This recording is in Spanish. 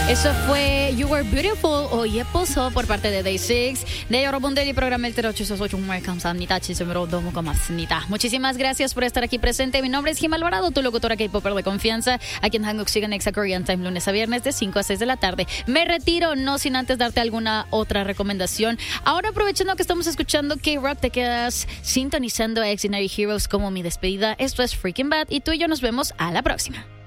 Eso fue You Were Beautiful o 예뻐서 por parte de Day6. 네, 여러분들 이 프로그램을 들어주셔서 정말 감사합니다. 진심으로 너무 고맙습니다. Muchísimas gracias por estar aquí presente. Mi nombre es Kim Alvarado, tu locutora K-Popper de confianza, aquí en Hanguk Sigan Exa Korean Time, lunes a viernes de 5 a 6 de la tarde. Me retiro, no sin antes darte alguna otra recomendación. Ahora, aprovechando que estamos escuchando K-Rock, te quedas sintonizando a Extraordinary Heroes como mi despedida. Esto es Freaking Bad y tú y yo nos vemos a la próxima.